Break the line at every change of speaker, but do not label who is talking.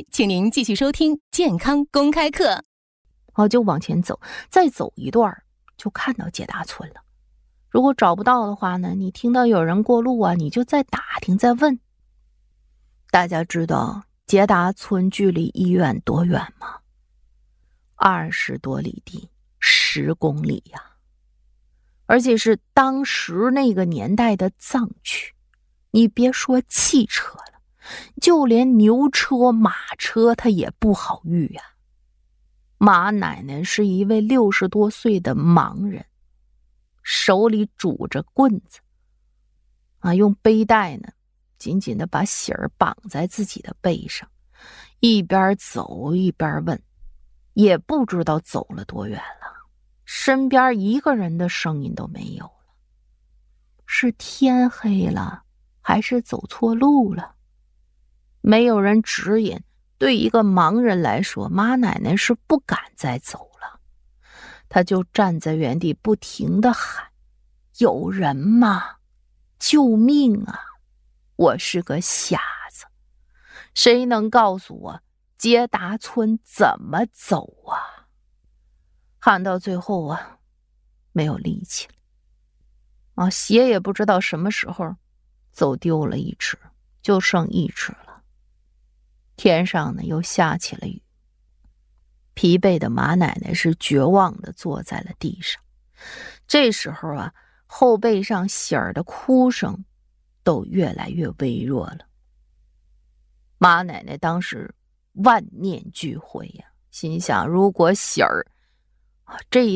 来，请您继续收听健康公开课。
就往前走，再走一段就看到解答村了。如果找不到的话呢，你听到有人过路你就再打听再问。大家知道解答村距离医院多远吗？20多里地，10公里呀。而且是当时那个年代的藏区，你别说汽车了，就连牛车马车它也不好遇呀。马奶奶是一位60多岁的盲人，手里拄着棍子用背带呢紧紧地把喜儿绑在自己的背上，一边走一边问，也不知道走了多远了，身边一个人的声音都没有了。是天黑了，还是走错路了？没有人指引，对一个盲人来说，马奶奶是不敢再走了。她就站在原地不停地喊，有人吗？救命啊！我是个瞎子，谁能告诉我接达村怎么走啊？喊到最后没有力气了鞋也不知道什么时候走丢了一只，就剩一只了。天上呢又下起了雨，疲惫的马奶奶是绝望地坐在了地上。这时候后背上喜儿的哭声都越来越微弱了。马奶奶当时万念俱灰心想，如果喜儿这一